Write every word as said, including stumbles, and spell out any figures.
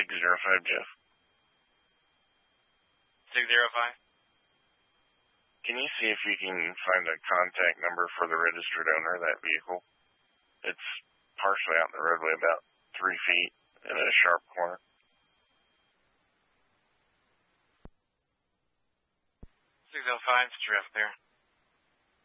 six zero five, Jeff. six zero five? Can you see if you can find a contact number for the registered owner of that vehicle? It's partially out in the roadway, about three feet in a sharp corner. six oh five, it's Jeff there.